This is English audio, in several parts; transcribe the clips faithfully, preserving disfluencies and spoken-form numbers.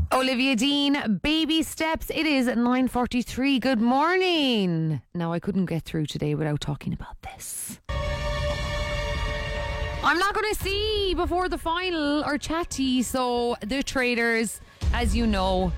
Olivia Dean, Baby Steps. It is nine forty-three. Good morning. Now, I couldn't get through today without talking about this. I'm not going to see before the final or chatty. So the traders, as you know,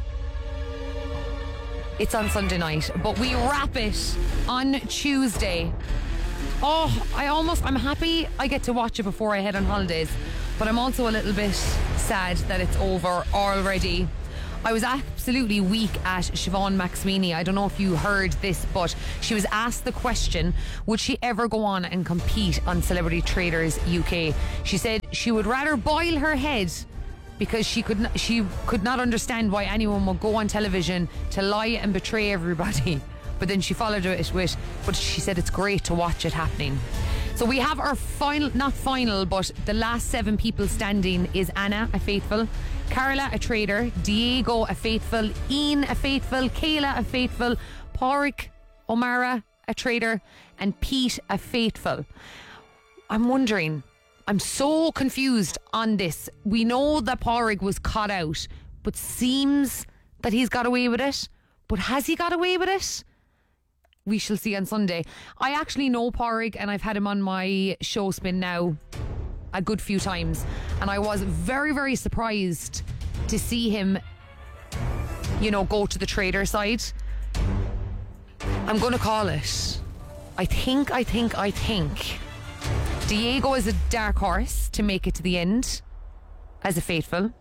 it's on Sunday night, but we wrap it on Tuesday. Oh, I almost, I'm happy I get to watch it before I head on holidays, but I'm also a little bit sad that it's over already. I was absolutely weak at Siobhan McSweeney. I don't know if you heard this, but she was asked the question, would she ever go on and compete on Celebrity Traders U K? She said she would rather boil her head because she could not, she could not understand why anyone would go on television to lie and betray everybody. But then she followed it with, but she said it's great to watch it happening. So we have our final, not final, but the last seven people standing is Anna, a faithful, Carla, a trader, Diego, a faithful, Ian, a faithful, Kayla, a faithful, Pádraig O'Meara, a trader, and Pete, a faithful. I'm wondering, I'm so confused on this. We know that Pádraig was caught out, but seems that he's got away with it. But has he got away with it? We shall see on Sunday. I actually know Pádraig, and I've had him on my show spin now a good few times, and I was very, very surprised to see him, you know, go to the trader side. I'm going to call it. I think, I think, I think Diego is a dark horse to make it to the end as a faithful.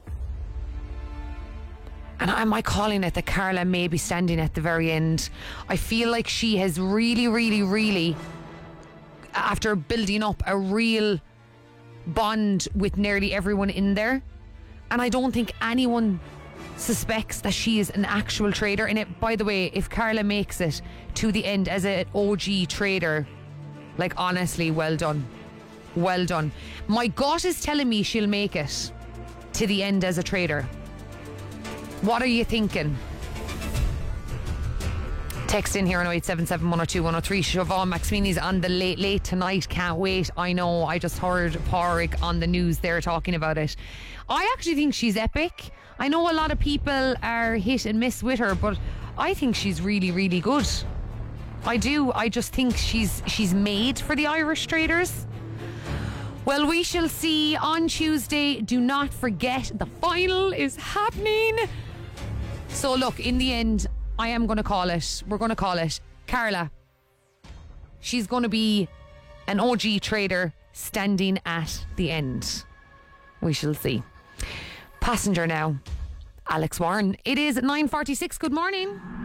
And am I calling it that Carla may be standing at the very end? I feel like she has really, really, really, after building up a real bond with nearly everyone in there, and I don't think anyone suspects that she is an actual trader. And it, by the way, if Carla makes it to the end as an O G trader, like, honestly, well done. Well done. My gut is telling me she'll make it to the end as a trader. What are you thinking? Text in here on oh eight seven seven, one oh two, one oh three. Siobhan McSweeney's on the late late tonight. Can't wait. I know, I just heard Pádraig on the news there talking about it. I actually think she's epic. I know a lot of people are hit and miss with her, but I think she's really, really good. I do. I just think she's she's made for the Irish traders. Well, we shall see on Tuesday. Do not forget, the final is happening. So look, in the end, I am going to call it. We're going to call it Carla. She's going to be an O G trader standing at the end. We shall see. Passenger now, Alex Warren. It is nine forty-six. Good morning.